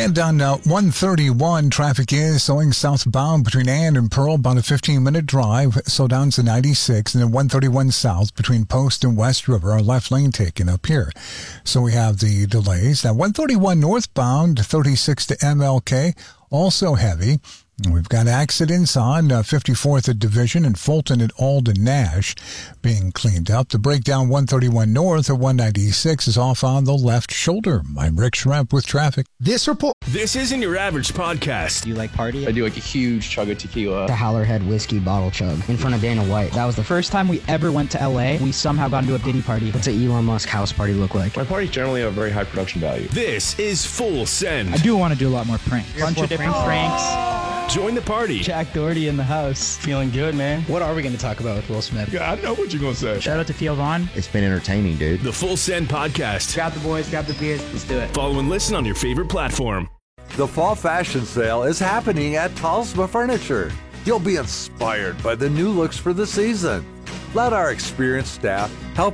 And on 131, traffic is slowing southbound between Ann and Pearl, about a 15-minute drive. Slow down to 96, and then 131 south between Post and West River, our left lane taken up here. So we have the delays. Now, 131 northbound, 36 to MLK, also heavy. We've got accidents on 54th Division and Fulton at Alden Nash being cleaned up. The breakdown 131 north at 196 is off on the left shoulder. I'm Rick Schremp with traffic. This isn't your average podcast. Do you like party? I do like a huge chug of tequila. The Howlerhead whiskey bottle chug in front of Dana White. That was the first time we ever went to LA. We somehow got into a Diddy party. What's an Elon Musk house party look like? My parties generally have very high production value. This is Full Send. I do want to do a lot more pranks. Bunch of different pranks. Join the party. Jack Doherty in the house. Feeling good, man. What are we going to talk about with Will Smith? Yeah, I know what you're going to say. Shout out to Theo Vaughn. It's been entertaining, dude. The Full Send Podcast. Grab the boys, grab the beers, let's do it. Follow and listen on your favorite platform. The fall fashion sale is happening at Talsma Furniture. You'll be inspired by the new looks for the season. Let our experienced staff help